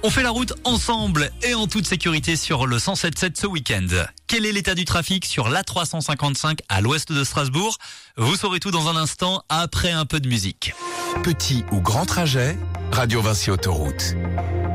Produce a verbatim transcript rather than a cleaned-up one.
On fait la route ensemble et en toute sécurité sur le cent sept sept ce week-end. Quel est l'état du trafic sur l'A trois cent cinquante-cinq à l'ouest de Strasbourg? Vous saurez tout dans un instant après un peu de musique. Petit ou grand trajet, Radio Vinci Autoroute.